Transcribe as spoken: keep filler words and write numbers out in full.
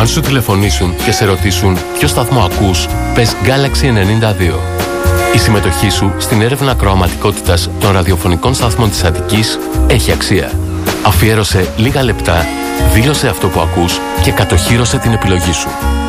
Αν σου τηλεφωνήσουν και σε ρωτήσουν ποιο σταθμό ακούς, πες Galaxy ενενήντα δύο. Η συμμετοχή σου στην έρευνα ακροαματικότητας των ραδιοφωνικών σταθμών της Αττικής έχει αξία. Αφιέρωσε λίγα λεπτά, δήλωσε αυτό που ακούς και κατοχύρωσε την επιλογή σου.